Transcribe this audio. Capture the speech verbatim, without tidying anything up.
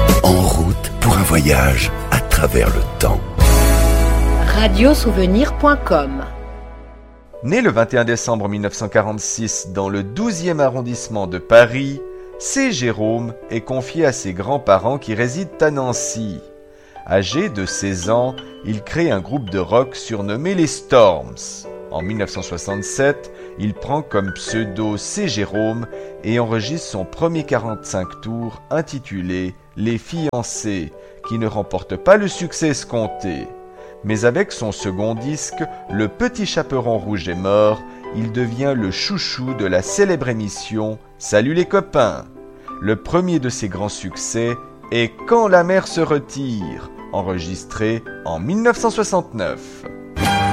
En route pour un voyage à travers le temps. radio souvenir point com. Né le vingt et un décembre mille neuf cent quarante-six dans le douzième arrondissement de Paris, C. Jérôme est confié à ses grands-parents qui résident à Nancy. Âgé de seize ans, il crée un groupe de rock surnommé les Storms. En mille neuf cent soixante-sept, il prend comme pseudo C. Jérôme et enregistre son premier quarante-cinq tours intitulé « Les fiancés » qui ne remporte pas le succès escompté. Mais avec son second disque, Le Petit Chaperon Rouge est mort, il devient le chouchou de la célèbre émission « Salut les copains ». Le premier de ses grands succès est « Quand la mer se retire », enregistré en mille neuf cent soixante-neuf.